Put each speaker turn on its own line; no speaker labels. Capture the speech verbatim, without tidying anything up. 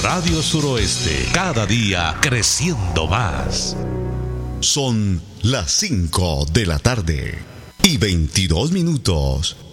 Radio Suroeste, cada día creciendo más.
Son las cinco de la tarde y veintidós minutos.